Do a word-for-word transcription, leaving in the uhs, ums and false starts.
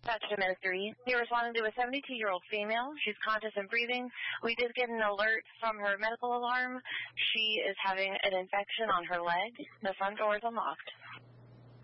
Dispatch to Minute three. You're responding to a seventy-two-year-old female. She's conscious and breathing. We did get an alert from her medical alarm. She is having an infection on her leg. The front door is unlocked.